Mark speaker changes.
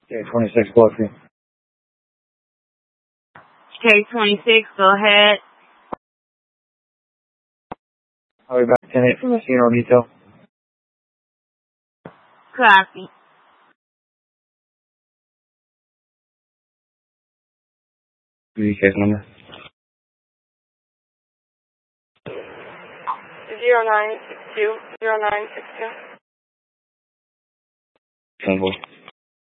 Speaker 1: K26, Bluffy.
Speaker 2: K26, go ahead.
Speaker 1: I'll be back 10-8 from the funeral detail.
Speaker 2: Copy.
Speaker 1: Give case number.
Speaker 3: 0962. 0962.
Speaker 1: 10-4.